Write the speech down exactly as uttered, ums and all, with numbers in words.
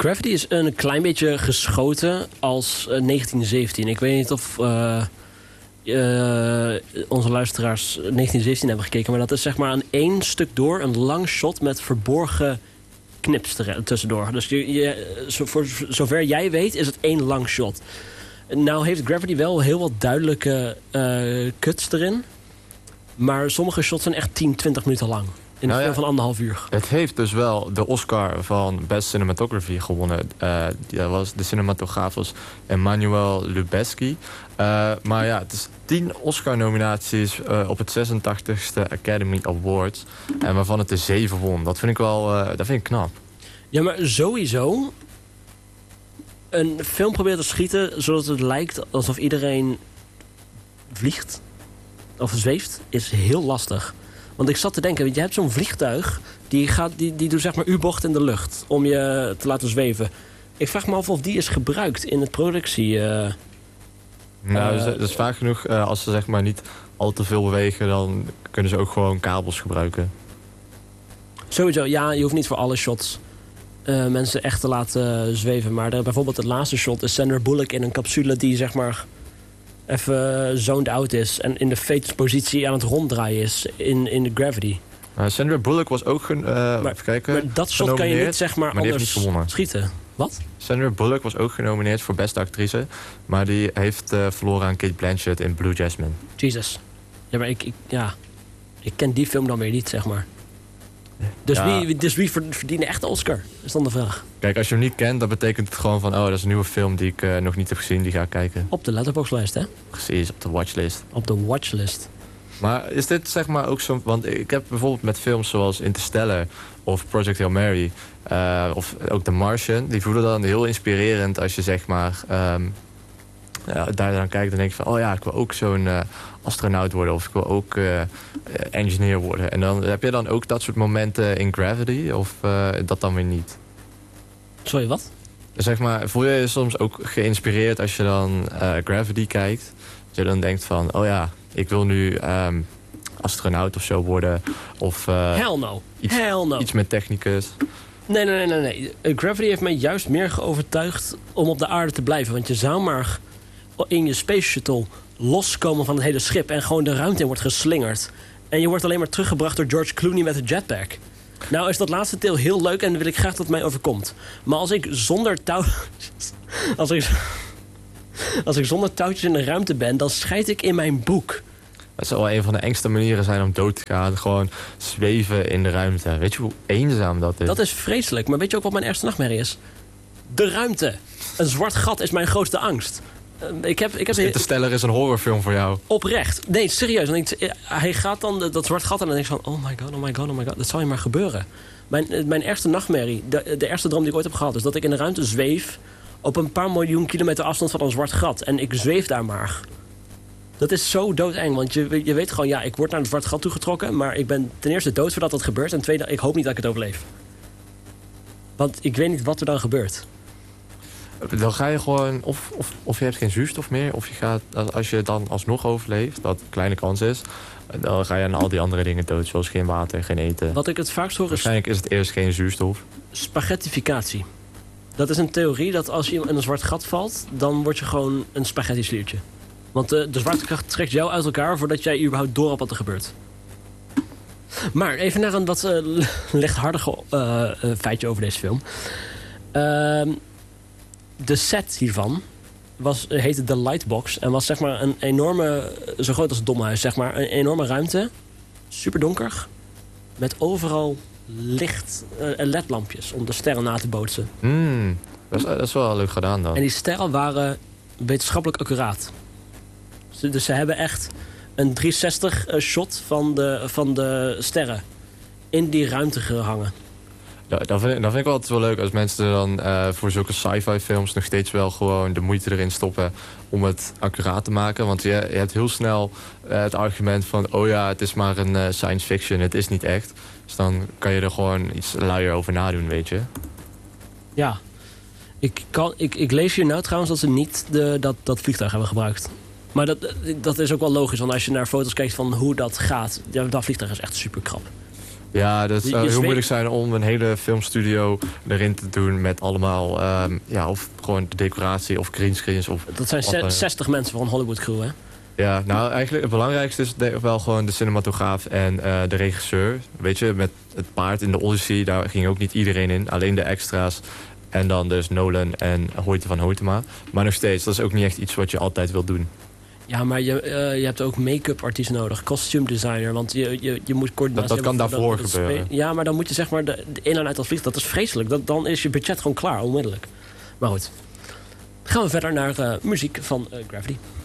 Gravity is een klein beetje geschoten als uh, negentien zeventien. Ik weet niet of uh, uh, onze luisteraars negentien zeventien hebben gekeken, maar dat is zeg maar aan één stuk door een lang shot met verborgen knips er tussendoor. Dus je, je, zo, voor zover jij weet is het één lang shot. Nou heeft Gravity wel heel wat duidelijke uh, cuts erin. Maar sommige shots zijn echt tien, twintig minuten lang. In een nou film ja, van anderhalf uur. Het heeft dus wel de Oscar van Best Cinematography gewonnen. Uh, dat was de cinematograaf was Emmanuel Lubezki. Uh, maar ja, het is tien Oscar-nominaties uh, op het zesentachtigste Academy Awards. En waarvan het er zeven won. Dat vind ik wel uh, dat vind ik knap. Ja, maar sowieso... Een film probeert te schieten zodat het lijkt alsof iedereen vliegt. Of zweeft, is heel lastig. Want ik zat te denken, je hebt zo'n vliegtuig... die, gaat, die, die doet zeg maar U-bocht in de lucht om je te laten zweven. Ik vraag me af of die is gebruikt in het productie... Uh, nou, uh, dat is vaak genoeg. Uh, als ze zeg maar niet al te veel bewegen... dan kunnen ze ook gewoon kabels gebruiken. Sowieso, ja, je hoeft niet voor alle shots... Uh, mensen echt te laten zweven. Maar de, bijvoorbeeld het laatste shot is Sandra Bullock in een capsule... die zeg maar even zoned out is... en in de fetuspositie aan het ronddraaien is in, in de Gravity. Uh, Sandra Bullock was ook gen, uh, maar, even kijken, maar dat shot kan je niet zeg maar, maar anders schieten. Wat? Sandra Bullock was ook genomineerd voor beste actrice... maar die heeft uh, verloren aan Cate Blanchett in Blue Jasmine. Jesus. Ja, maar ik, ik, ja, ik ken die film dan weer niet, zeg maar. Dus, ja. wie, dus wie verdient echt de Oscar? Is dan de vraag. Kijk, als je hem niet kent, dan betekent het gewoon van... oh, dat is een nieuwe film die ik uh, nog niet heb gezien, die ga ik kijken. Op de letterboxlijst, hè? Precies, op de watchlist. Op de watchlist. Maar is dit zeg maar ook zo... want ik heb bijvoorbeeld met films zoals Interstellar of Project Hail Mary... Uh, of ook The Martian, die voelen dan heel inspirerend als je zeg maar... Um, ja, daar dan kijkt, dan denk je van... oh ja, ik wil ook zo'n uh, astronaut worden... of ik wil ook uh, engineer worden. En dan heb je dan ook dat soort momenten in Gravity... of uh, dat dan weer niet? Sorry, wat? Zeg maar, voel je je soms ook geïnspireerd als je dan uh, Gravity kijkt? Dat je dan denkt van, oh ja, ik wil nu um, astronaut of zo worden. Of uh, Hell no. Iets, Hell no. iets met technicus. Nee, nee, nee, nee. nee. Gravity heeft mij juist meer geovertuigd om op de aarde te blijven. Want je zou maar in je space shuttle loskomen van het hele schip... en gewoon de ruimte in wordt geslingerd. En je wordt alleen maar teruggebracht door George Clooney met een jetpack. Nou is dat laatste deel heel leuk en wil ik graag dat het mij overkomt. Maar als ik zonder touw... als ik... Als ik zonder touwtjes in de ruimte ben, dan scheid ik in mijn boek. Dat zou wel een van de engste manieren zijn om dood te gaan. Gewoon zweven in de ruimte. Weet je hoe eenzaam dat is? Dat is vreselijk. Maar weet je ook wat mijn ergste nachtmerrie is? De ruimte. Een zwart gat is mijn grootste angst. Uh, ik heb, ik heb dus Interstellar is een horrorfilm voor jou? Oprecht. Nee, serieus. Want ik, hij gaat dan dat zwart gat en dan denk ik van... oh my god, oh my god, oh my god. Dat zal je maar gebeuren. Mijn, mijn ergste nachtmerrie, de, de ergste droom die ik ooit heb gehad... is dat ik in de ruimte zweef... op een paar miljoen kilometer afstand van een zwart gat. En ik zweef daar maar. Dat is zo doodeng. Want je, je weet gewoon, ja, ik word naar een zwart gat toegetrokken... maar ik ben ten eerste dood voordat dat gebeurt... en ten tweede, ik hoop niet dat ik het overleef. Want ik weet niet wat er dan gebeurt. Dan ga je gewoon, of, of, of je hebt geen zuurstof meer... of je gaat, als je dan alsnog overleeft, wat een kleine kans is... dan ga je aan al die andere dingen dood, zoals geen water, geen eten. Wat ik het vaakst hoor is... waarschijnlijk is het eerst geen zuurstof. Spaghettificatie. Dat is een theorie dat als je in een zwart gat valt... dan word je gewoon een spaghetti-sliertje. Want de, de zwaartekracht trekt jou uit elkaar... voordat jij überhaupt door hebt wat er gebeurt. Maar even naar een wat uh, lichthardige uh, uh, feitje over deze film. Uh, de set hiervan was, heette The Lightbox... en was zeg maar een enorme, zo groot als het domhuis, zeg maar... een enorme ruimte, super donker... met overal licht, uh, ledlampjes om de sterren na te bootsen. Mm, dat, is, dat is wel leuk gedaan dan. En die sterren waren wetenschappelijk accuraat. Dus, dus ze hebben echt een driehonderdzestig shot van de, van de sterren in die ruimte gehangen. Ja, dat, vind ik, dat vind ik wel altijd wel leuk als mensen dan uh, voor zulke sci-fi films nog steeds wel gewoon de moeite erin stoppen om het accuraat te maken. Want je, je hebt heel snel uh, het argument van, oh ja, het is maar een uh, science fiction, het is niet echt. Dus dan kan je er gewoon iets luier over nadoen, weet je. Ja. Ik, kan, ik, ik lees hier nou trouwens dat ze niet de, dat, dat vliegtuig hebben gebruikt. Maar dat, dat is ook wel logisch, want als je naar foto's kijkt van hoe dat gaat... Ja, dat vliegtuig is echt super krap. Ja, dat Je- zou je heel zweet- moeilijk zijn om een hele filmstudio erin te doen met allemaal, ehm, ja, of gewoon de decoratie of greenscreens. Of Dat zijn wat dan ook. zestig mensen voor een Hollywood crew, hè? Ja, nou eigenlijk het belangrijkste is de- wel gewoon de cinematograaf en eh, de regisseur. Weet je, met het paard in de Odyssey, daar ging ook niet iedereen in. Alleen de extra's. En dan dus Nolan en Hoyte van Hoytema. Maar nog steeds, dat is ook niet echt iets wat je altijd wil doen. Ja, maar je, eh, je hebt ook make-up artiest nodig, costume designer, want je, je, je moet coördinatie Dat- dat kan hebben voor daarvoor de- de gebeuren. spe- Ja, maar dan moet je zeg maar de, de in- en uit dat vliegtuig, dat is vreselijk. Dat, dan is je budget gewoon klaar, onmiddellijk. Maar goed, gaan we verder naar eh, muziek van eh, Gravity.